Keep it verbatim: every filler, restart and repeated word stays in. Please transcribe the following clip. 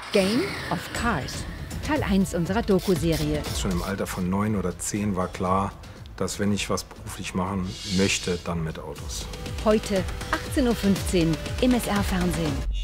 Game of Cars, Teil eins unserer Doku-Serie. Schon im Alter von neun oder zehn war klar, dass wenn ich was beruflich machen möchte, dann mit Autos. Heute achtzehn Uhr fünfzehn im S R-Fernsehen.